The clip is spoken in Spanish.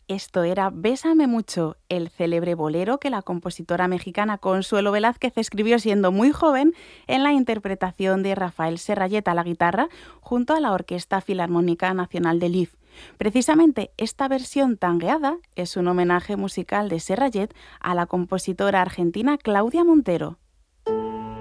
Esto era Bésame mucho, el célebre bolero que la compositora mexicana Consuelo Velázquez escribió siendo muy joven en la interpretación de Rafael Serrallet a la guitarra junto a la Orquesta Filarmónica Nacional de Lviv. Precisamente esta versión tangueada es un homenaje musical de Serrallet a la compositora argentina Claudia Montero.